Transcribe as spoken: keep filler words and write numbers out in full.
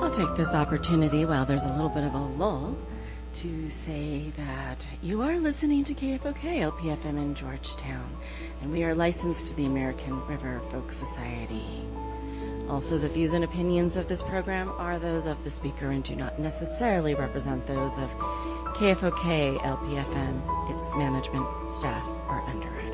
I'll take this opportunity while there's a little bit of a lull to say that you are listening to K F O K L P F M in Georgetown, and we are licensed to the American River Folk Society. Also, the views and opinions of this program are those of the speaker and do not necessarily represent those of K F O K L P F M, its management, staff, or underwriters.